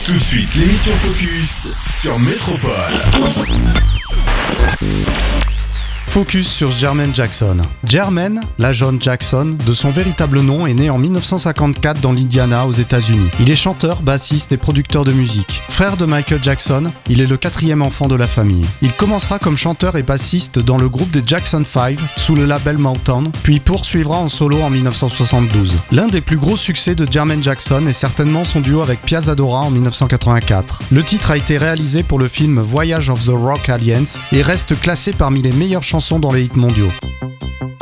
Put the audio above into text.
Tout de suite, l'émission Focus sur Métropole. Focus sur Jermaine Jackson. Jermaine, la jeune Jackson, de son véritable nom, est né en 1954 dans l'Indiana, aux États-Unis. Il est chanteur, bassiste et producteur de musique. Frère de Michael Jackson, il est le 4e enfant de la famille. Il commencera comme chanteur et bassiste dans le groupe des Jackson 5 sous le label Motown, puis poursuivra en solo en 1972. L'un des plus gros succès de Jermaine Jackson est certainement son duo avec Pia Zadora en 1984. Le titre a été réalisé pour le film Voyage of the Rock Aliens et reste classé parmi les meilleures chansons dans les hits mondiaux.